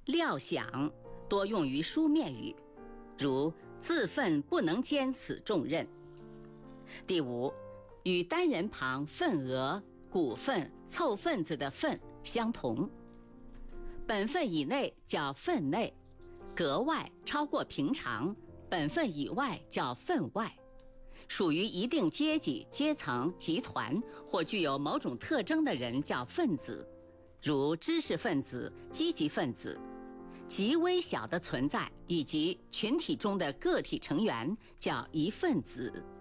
料想多用于书面语，如自愤不能兼此重任。第五，与单人旁份额、股份、凑份子的份相同。本份以内叫份内，格外超过平常，本份以外叫份外。属于一定阶级、阶层、集团或具有某种特征的人叫分子，如知识分子、积极分子。极微小的存在以及群体中的个体成员叫一分子。